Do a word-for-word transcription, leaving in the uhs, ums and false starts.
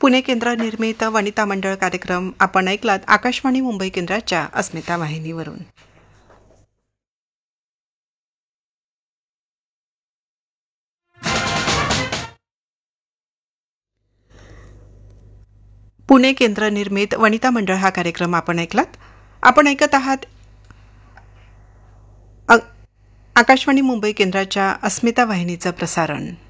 पुणे केंद्र निर्मित वनिता मंडळ कार्यक्रम आपण ऐकलात आकाशवाणी मुंबई केंद्राच्या अस्मिता वाहिनीवरून. पुणे केंद्र निर्मित वनिता मंडळ हा कार्यक्रम आपण ऐकलात. आपण ऐकत आहात आकाशवाणी मुंबई केंद्राच्या अस्मिता वाहिनीचं प्रसारण.